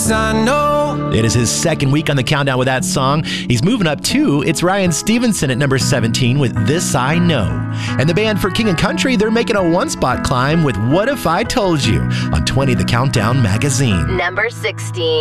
'cause I know. It is his second week on the countdown with that song. He's moving up 2. It's Ryan Stevenson at number 17 with This I Know. And the band for King & Country, they're making a 1-spot climb with What If I Told You on 20 The Countdown magazine. Number 16.